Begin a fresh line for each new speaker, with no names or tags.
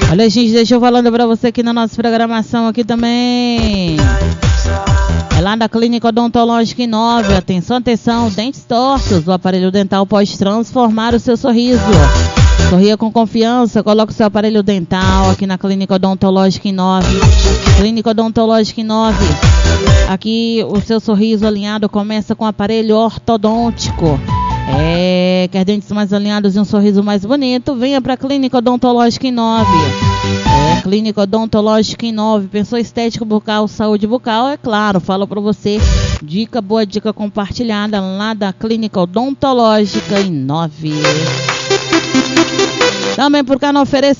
Olha, gente, deixa eu falando pra você aqui na nossa programação aqui também. É lá da Clínica Odontológica Inove. Atenção, atenção, dentes tortos. O aparelho dental pode transformar o seu sorriso. Sorria com confiança, coloque o seu aparelho dental aqui na Clínica Odontológica Inove. Clínica Odontológica Inove. Aqui o seu sorriso alinhado começa com aparelho ortodôntico. Quer dentes mais alinhados e um sorriso mais bonito? Venha para a Clínica Odontológica Inove. Clínica Odontológica Inove. Pensou estética bucal, saúde bucal? É claro, falo para você. Dica boa, dica compartilhada lá da Clínica Odontológica Inove. Também por cá não oferece